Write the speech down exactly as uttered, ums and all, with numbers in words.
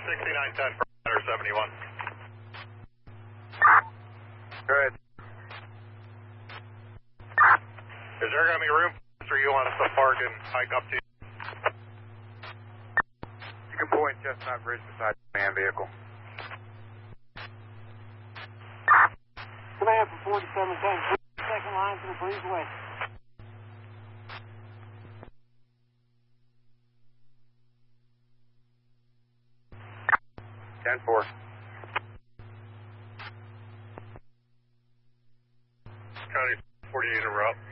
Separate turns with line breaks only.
sixty-nine ten for seventy-one.
Good.
Is there going to be room for you want us to park and hike up to you?
You can pull in Chestnut Bridge beside the man vehicle.
Command for forty-seven ten, second line to the breeze west.
ten four.
County forty-eight en route.